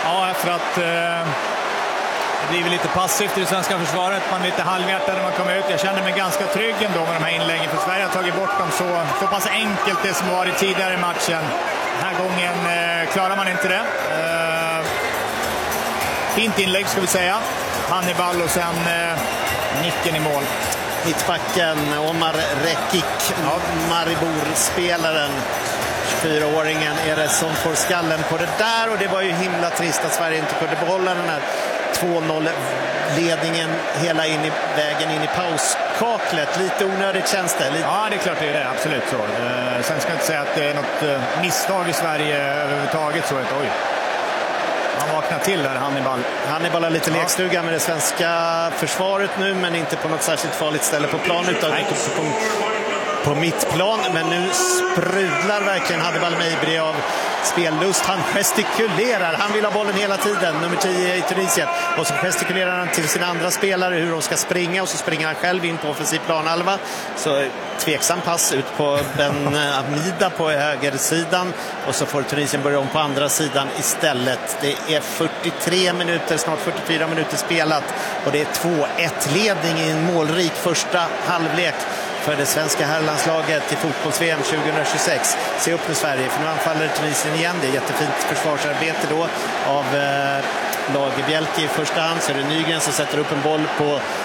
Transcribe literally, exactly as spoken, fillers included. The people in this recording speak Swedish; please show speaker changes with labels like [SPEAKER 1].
[SPEAKER 1] Ja, för att eh, det blir lite passivt i det svenska försvaret. Man är lite halvhjärtad när man kommer ut. Jag känner mig ganska trygg ändå med de här inläggen, för Sverige har tagit bort dem så, så pass enkelt det som varit tidigare i matchen. Den här gången eh, klarar man inte det. Eh, fint inlägg ska vi säga. Hannibal och sen eh, nicken i mål.
[SPEAKER 2] Mittbacken Omar Rekik, ja. Maribor-spelaren, tjugofyraåringen, är det som får skallen på det där, och det var ju himla trist att Sverige inte kunde behålla den här två noll-ledningen hela in i vägen in i pauskaklet. Lite onödigt känns det. Lite...
[SPEAKER 1] Ja, det är klart det är det, absolut så. Eh, sen ska jag inte säga att det är något eh, misstag i Sverige överhuvudtaget, så att oj. Han vaknar till där, Hannibal.
[SPEAKER 2] Hannibal har lite ja. lekstuga med det svenska försvaret nu, men inte på något särskilt farligt ställe på plan, utan på, på mittplan. Men nu sprudlar verkligen Hannibal Mejbri av spellust. Han gestikulerar, han vill ha bollen hela tiden, nummer tio i Tunisien. Och så gestikulerar han till sina andra spelare hur de ska springa, och så springer han själv in på offensiv planhalva. Så tveksam pass ut på Ben Amida på högersidan, och så får Tunisien börja om på andra sidan istället. Det är fyrtiotre minuter, snart fyrtiofyra minuter spelat, och det är två ett ledning i en målrik första halvlek för det svenska herrlandslaget i fotbolls-V M tjugohundratjugosex. Se upp med Sverige, för nu anfaller Tunisien igen. Det är jättefint försvarsarbete då av eh, Lager Bjälke i första hand. Så är det Nygren som sätter upp en boll på